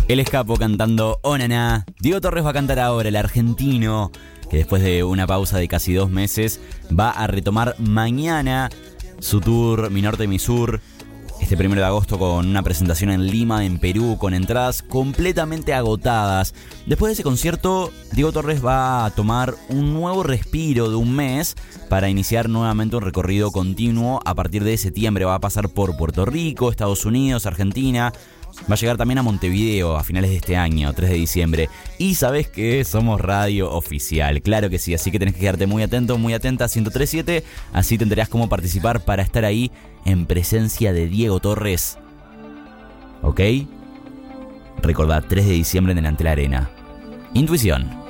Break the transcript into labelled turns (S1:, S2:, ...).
S1: El Escapo cantando Onaná. Diego Torres va a cantar ahora, el argentino, que después de una pausa de casi 2 meses va a retomar mañana su tour Mi Norte Mi Sur. Este 1 de agosto con una presentación en Lima, en Perú, con entradas completamente agotadas. Después de ese concierto, Diego Torres va a tomar un nuevo respiro de un mes para iniciar nuevamente un recorrido continuo. A partir de septiembre va a pasar por Puerto Rico, Estados Unidos, Argentina. Va a llegar también a Montevideo a finales de este año, 3 de diciembre. Y sabés que somos radio oficial, claro que sí. Así que tenés que quedarte muy atento, muy atenta a 103.7. Así te enterás cómo participar para estar ahí en presencia de Diego Torres. ¿Ok? Recordá, 3 de diciembre en el Antel Arena. Intuición.